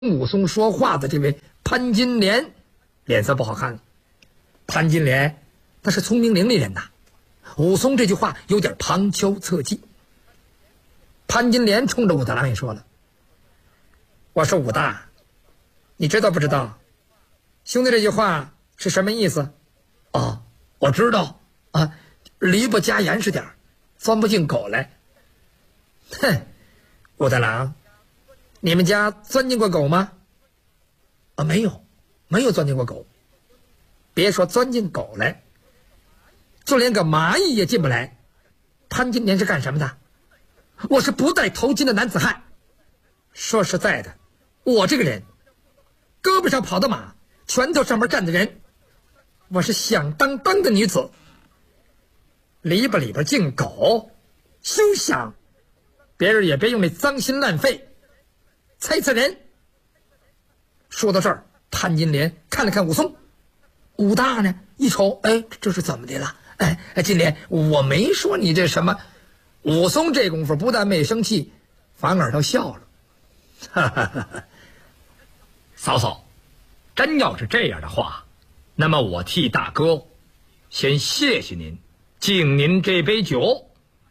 武松说话的这位潘金莲脸色不好看了。潘金莲他是聪明伶俐人呐，武松这句话有点旁敲侧击。潘金莲冲着武大郎也说了：“我说武大，你知道不知道兄弟这句话是什么意思？”“哦，我知道啊，篱笆加严实点，钻不进狗来。”“哼，武大郎，你们家钻进过狗吗？”“啊，没有钻进过狗。别说钻进狗来，就连个蚂蚁也进不来。潘金莲是干什么的？我是不戴头巾的男子汉。说实在的，我这个人，胳膊上跑的马，拳头上面站的人，我是响当当的女子。篱笆里边进狗，休想！别人也别用那脏心烂肺猜测人。”说到这儿，潘金莲看了看武松，武大呢一瞅，哎，这是怎么的了？哎，金莲，我没说你这什么。武松这功夫不但没生气，反而都笑了。 哈哈哈哈，嫂嫂，真要是这样的话，那么我替大哥先谢谢您，敬您这杯酒。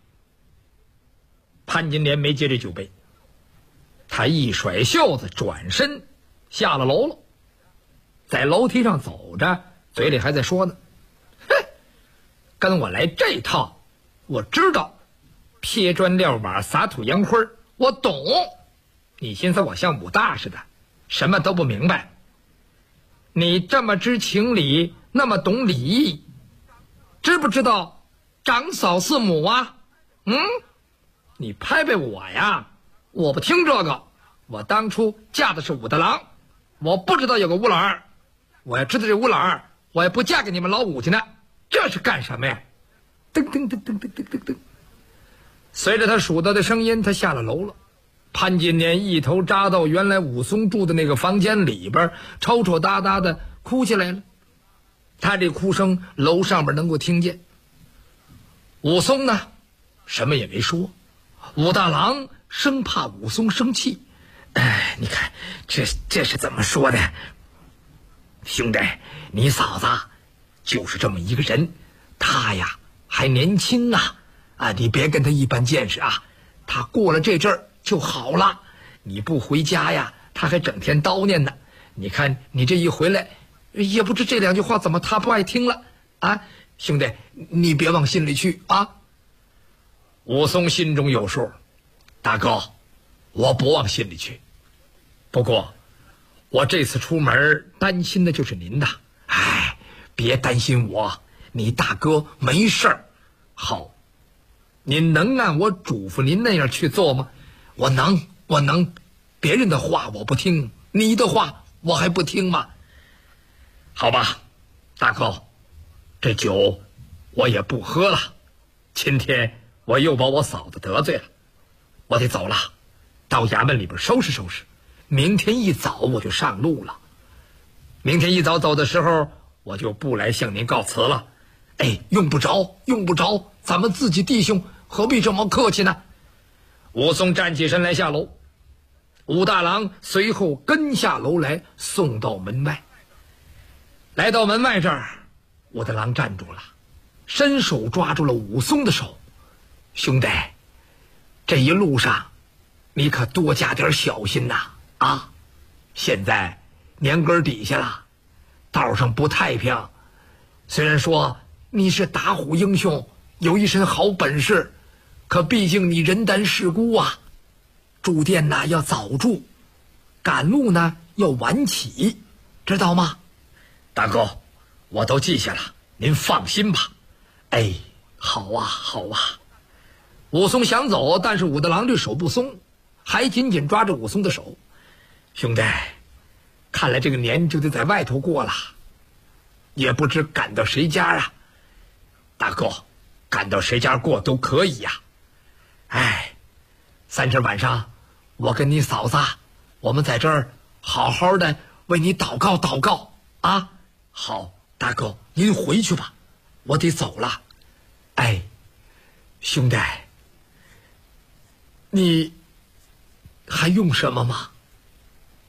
潘金莲没接这酒杯，他一甩袖子，转身下了楼了。在楼梯上走着，嘴里还在说呢：“哼，跟我来这套，我知道，撇砖撂瓦撒土洋灰，我懂。你心思我像武大似的，什么都不明白。你这么知情理，那么懂礼义，知不知道长嫂是母啊？你拍拍我呀，我不听这个。我当初嫁的是武大郎，我不知道有个乌老二。我要知道这乌老二，我也不嫁给你们老武家呢。这是干什么呀？”噔噔噔噔噔噔噔噔。随着他数到的声音，他下了楼了。潘金莲一头扎到原来武松住的那个房间里边，抽抽搭搭的哭起来了。他这哭声楼上边能够听见。武松呢，什么也没说。武大郎生怕武松生气，哎，你看这是怎么说的？兄弟，你嫂子就是这么一个人，她呀还年轻啊，你别跟她一般见识啊，她过了这阵儿就好了。你不回家呀，她还整天叨念呢。你看你这一回来，也不知这两句话怎么她不爱听了啊？兄弟，你别往心里去啊。武松心中有数，大哥，我不往心里去。不过我这次出门担心的就是您的。哎，别担心我，你大哥没事儿。好，您能按我嘱咐您那样去做吗？我能。别人的话我不听，你的话我还不听吗？好吧，大哥，这酒我也不喝了。今天我又把我嫂子得罪了，我得走了，到衙门里边收拾收拾。明天一早我就上路了。明天一早走的时候，我就不来向您告辞了。哎，用不着，咱们自己弟兄何必这么客气呢？武松站起身来下楼，武大郎随后跟下楼来，送到门外。来到门外这儿，武大郎站住了，伸手抓住了武松的手：“兄弟，这一路上你可多加点小心呐！啊，现在年根底下了，道上不太平。虽然说你是打虎英雄，有一身好本事，可毕竟你人单势孤啊。住店呢要早住，赶路呢要晚起，知道吗？”“大哥，我都记下了，您放心吧。”“哎，好啊。”武松想走，但是武大郎这手不松，还紧紧抓着武松的手。“兄弟，看来这个年就得在外头过了，也不知赶到谁家啊。”“大哥，赶到谁家过都可以呀。哎，三十晚上我跟你嫂子，我们在这儿好好的为你祷告啊。”“好，大哥，您回去吧，我得走了。”“哎，兄弟，你还用什么吗？”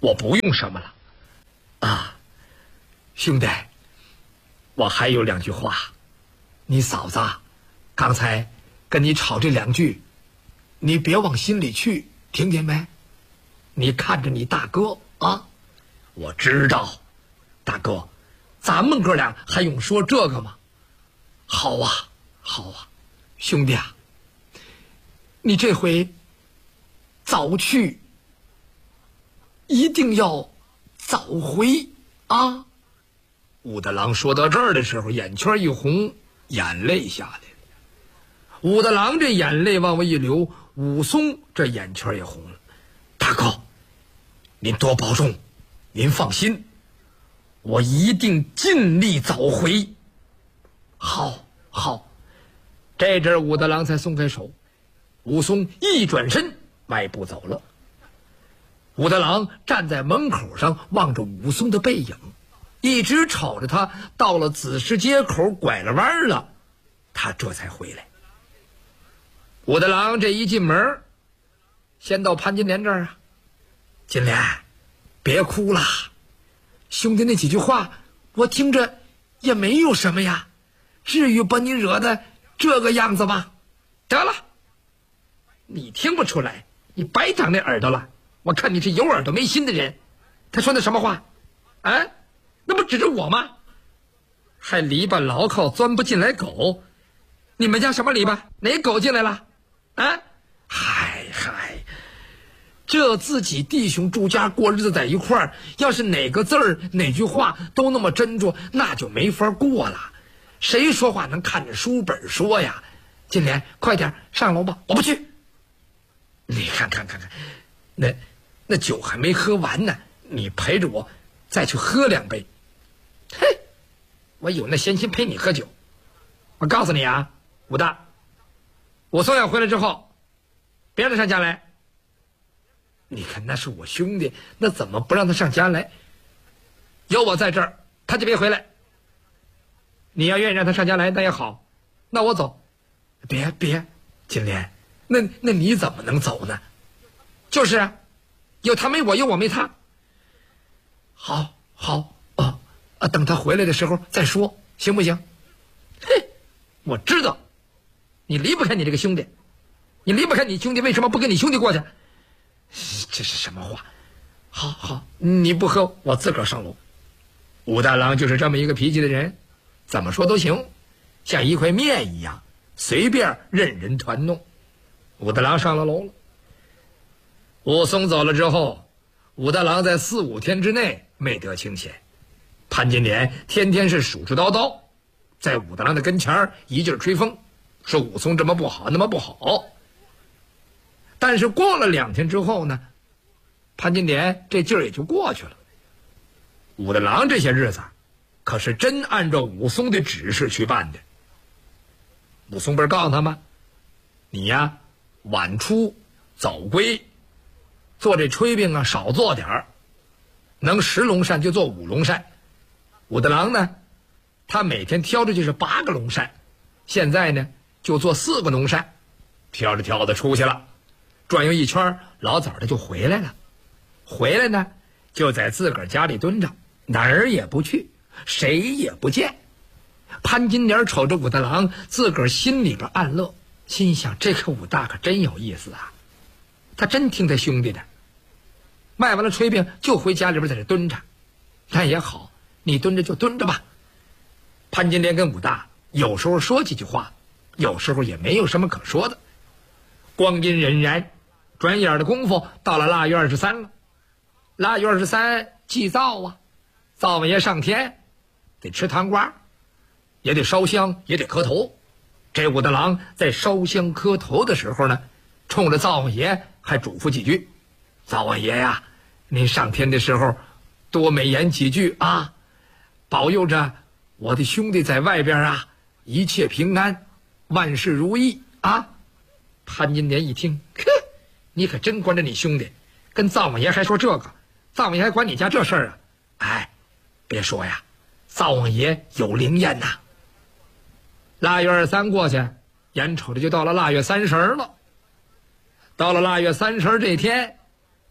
我不用什么了。 啊，兄弟，我还有2句话，你嫂子刚才跟你吵这2句，你别往心里去，听见没？你看着你大哥啊。 我知道， 大哥，咱们哥俩还用说这个吗？好啊，好啊，兄弟啊，你这回早去，一定要早回啊！ 武大郎说到这儿的时候，眼圈一红，眼泪下来了。武大郎这眼泪往外一流，武松这眼圈也红了。 大哥，您多保重，您放心，我一定尽力早回。好，好。 这阵武大郎才松开手，武松一转身，迈步走了。 武大郎站在门口上，望着武松的背影，一直瞅着他，到了子时街口拐了弯了，他这才回来。 武大郎这一进门，先到潘金莲这儿啊。 金莲，别哭了，兄弟那几句话我听着也没有什么呀，至于把你惹得这个样子吗？ 得了，你听不出来，你白长那耳朵了。我看你是有耳朵没心的人。他说那什么话啊？那不指着我吗？还篱笆牢靠钻不进来狗，你们家什么篱笆？哪狗进来了啊？ 嗨，这自己弟兄住家过日子在一块儿，要是哪个字儿哪句话都那么斟酌，那就没法过了。谁说话能看着书本说呀？金莲，快点上楼吧，我不去。你看，那酒还没喝完呢，你陪着我再去喝2杯。 嘿，我有那闲心陪你喝酒？我告诉你啊，武大，武松要回来之后，别让他上家来。 你看那是我兄弟，那怎么不让他上家来？ 有我在这儿，他就别回来。你要愿意让他上家来，那也好，那我走。 别，金莲，那你怎么能走呢？ 就是啊，有他没我，有我没他。 好等他回来的时候再说，行不行？ 嘿，我知道，你离不开你这个兄弟，你离不开你兄弟，为什么不跟你兄弟过去？ 这是什么话？好，你不喝，我自个儿上楼。 武大郎就是这么一个脾气的人，怎么说都行，像一块面一样，随便任人团弄。武大郎上了楼了。武松走了之后，武大郎在4、5天之内没得清闲。潘金莲天天是数数叨叨，在武大郎的跟前一劲儿吹风，说武松这么不好那么不好。但是过了2天之后呢，潘金莲这劲儿也就过去了。武大郎这些日子可是真按照武松的指示去办的。武松不是告诉他吗？你呀，晚出早归，做这炊饼啊少做点儿，能10笼扇就做5笼扇。武大郎呢，他每天挑着就是8个笼扇，现在呢就做4个笼扇，挑着挑着出去了，转悠一圈，老早的就回来了。回来呢，就在自个儿家里蹲着，哪儿也不去，谁也不见。潘金莲瞅着武大郎，自个儿心里边暗乐，心想这个武大可真有意思啊，他真听他兄弟的。卖完了炊饼就回家里边在这蹲着，那也好，你蹲着就蹲着吧。潘金莲跟武大有时候说几句话，有时候也没有什么可说的。光阴荏苒，转眼的功夫到了腊月23了。腊月23祭灶啊，灶王爷上天得吃糖瓜，也得烧香，也得磕头。这武大郎在烧香磕头的时候呢，冲着灶王爷还嘱咐几句：灶王爷呀，您上天的时候多美言几句啊，保佑着我的兄弟在外边啊一切平安，万事如意啊。潘金莲一听，呵，你可真关着你兄弟，跟灶王爷还说这个，灶王爷还管你家这事儿啊？哎，别说呀，灶王爷有灵验呐。腊月23过去，眼瞅着就到了腊月30了。到了腊月30这天，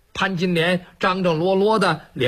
潘金莲张张罗罗的